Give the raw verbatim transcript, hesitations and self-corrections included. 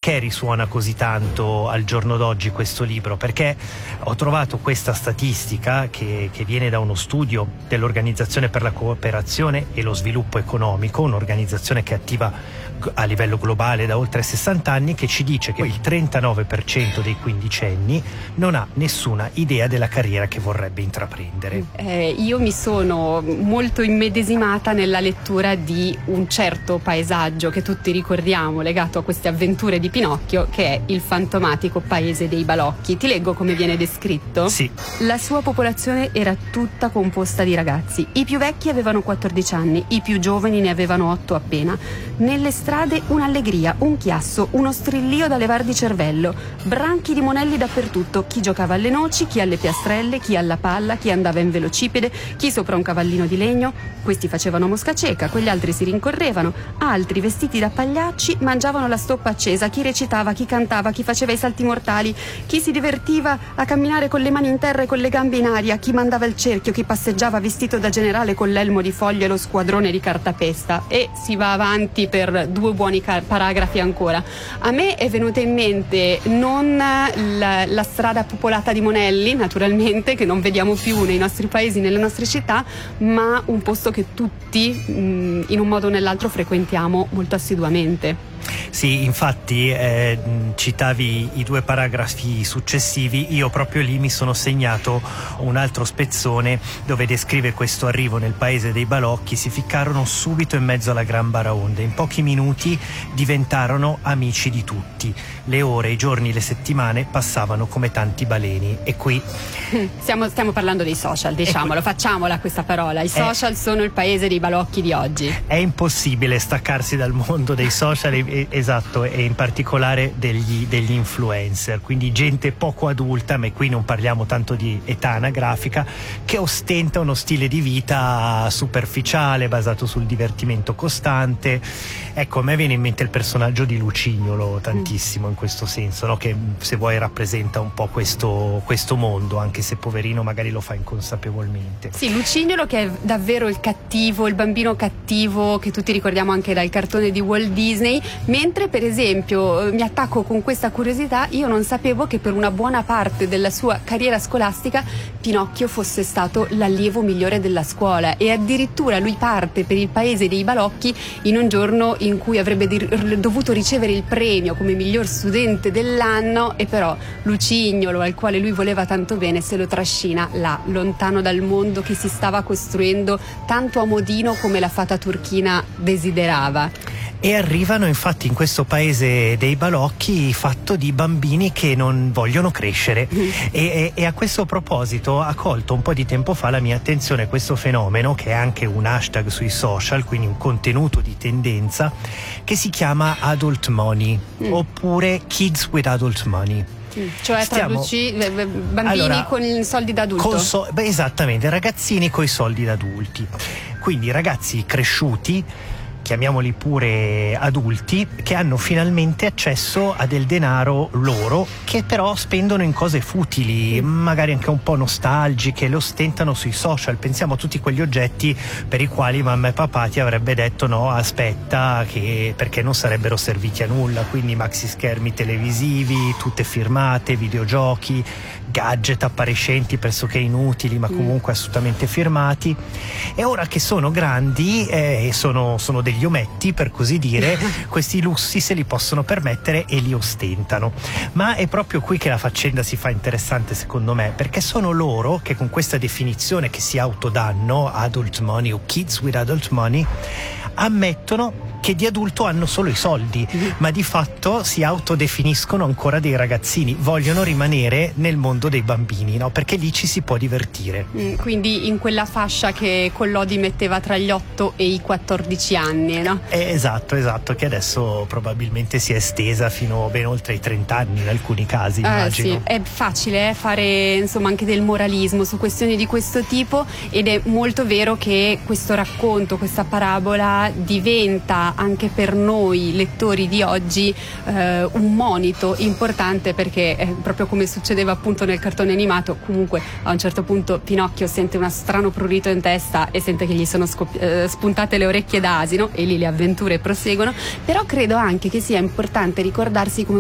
perché risuona così tanto al giorno d'oggi questo libro? Perché ho trovato questa statistica che, che viene da uno studio dell'Organizzazione per la Cooperazione e lo Sviluppo Economico, un'organizzazione che è attiva a livello globale da oltre sessanta anni, che ci dice che il trentanove per cento dei quindicenni non ha nessuna idea della carriera che vorrebbe intraprendere. Eh, io mi sono molto immedesimata nella lettura di un certo paesaggio che tutti ricordiamo legato a queste avventure di Pinocchio, che è il fantomatico paese dei balocchi. Ti leggo come viene descritto? Sì. La sua popolazione era tutta composta di ragazzi. I più vecchi avevano quattordici anni, i più giovani ne avevano otto appena. Nelle strade un'allegria, un chiasso, uno strillio da levar di cervello, branchi di monelli dappertutto, chi giocava alle noci, chi alle piastrelle, chi alla palla, chi andava in velocipede, chi sopra un cavallino di legno. Questi facevano mosca cieca, quegli altri si rincorrevano, altri vestiti da pagliacci mangiavano la stoppa accesa, chi recitava, chi cantava, chi faceva i salti mortali, chi si divertiva a camminare con le mani in terra e con le gambe in aria, chi mandava il cerchio, chi passeggiava vestito da generale con l'elmo di foglie e lo squadrone di cartapesta. E si va avanti per due buoni car- paragrafi ancora. A me è venuta in mente non la, la strada popolata di monelli, naturalmente, che non vediamo più nei nostri paesi, nelle nostre città, ma un posto che tutti mh, in un modo o nell'altro frequentiamo molto assiduamente. Sì, infatti eh, citavi i due paragrafi successivi, io proprio lì mi sono segnato un altro spezzone dove descrive questo arrivo nel paese dei balocchi. Si ficcarono subito in mezzo alla gran baraonda, in pochi minuti diventarono amici di tutti, le ore, i giorni, le settimane passavano come tanti baleni. E qui Stiamo, stiamo parlando dei social, diciamolo, facciamola questa parola. I social è, sono il paese dei balocchi di oggi. È impossibile staccarsi dal mondo dei social, e, esatto, e in particolare degli, degli influencer, quindi gente poco adulta, ma qui non parliamo tanto di età anagrafica, che ostenta uno stile di vita superficiale, basato sul divertimento costante. Ecco, a me viene in mente il personaggio di Lucignolo tantissimo in questo senso, no? Che se vuoi rappresenta un po' questo, questo mondo, anche se poverino magari lo fa inconsapevolmente. Sì, Lucignolo che è davvero il cattivo, il bambino cattivo che tutti ricordiamo anche dal cartone di Walt Disney, mentre per esempio mi attacco con questa curiosità, io non sapevo che per una buona parte della sua carriera scolastica Pinocchio fosse stato l'allievo migliore della scuola, e addirittura lui parte per il paese dei balocchi in un giorno in cui avrebbe dir- dovuto ricevere il premio come miglior studente dell'anno, e però Lucignolo, al quale lui voleva tanto bene, se lo trascina là, lontano dal mondo che si stava costruendo tanto a modino come la fata turchina desiderava. E arrivano infatti in questo paese dei balocchi fatto di bambini che non vogliono crescere. Mm. E, e, e a questo proposito ha colto un po' di tempo fa la mia attenzione questo fenomeno, che è anche un hashtag sui social, quindi un contenuto di tendenza, che si chiama Adult Money, mm. oppure Kids with Adult Money. Cioè traduci bambini allora, con soldi da adulto. Con so- beh, esattamente, ragazzini coi soldi da adulti. Quindi ragazzi cresciuti, chiamiamoli pure adulti, che hanno finalmente accesso a del denaro loro, che però spendono in cose futili, magari anche un po' nostalgiche, lo ostentano sui social. Pensiamo a tutti quegli oggetti per i quali mamma e papà ti avrebbe detto no, aspetta, che perché non sarebbero serviti a nulla, quindi maxi schermi televisivi, tutte firmate, videogiochi, gadget appariscenti pressoché inutili ma comunque assolutamente firmati. E ora che sono grandi e eh, sono, sono degli ometti, per così dire, questi lussi se li possono permettere e li ostentano. Ma è proprio qui che la faccenda si fa interessante, secondo me, perché sono loro che con questa definizione che si autodanno, adult money o kids with adult money, ammettono che di adulto hanno solo i soldi, ma di fatto si autodefiniscono ancora dei ragazzini, vogliono rimanere nel mondo dei bambini, no? Perché lì ci si può divertire. Mm, quindi in quella fascia che Collodi metteva tra gli otto e i quattordici anni, no? Eh, esatto, esatto, che adesso probabilmente si è estesa fino ben oltre i trenta anni in alcuni casi, immagino. Eh, sì. È facile eh, fare insomma anche del moralismo su questioni di questo tipo, ed è molto vero che questo racconto, questa parabola diventa anche per noi lettori di oggi eh, un monito importante, perché eh, proprio come succedeva appunto nel cartone animato, comunque a un certo punto Pinocchio sente uno strano prurito in testa e sente che gli sono scop- eh, spuntate le orecchie d'asino, e lì le avventure proseguono. Però credo anche che sia importante ricordarsi come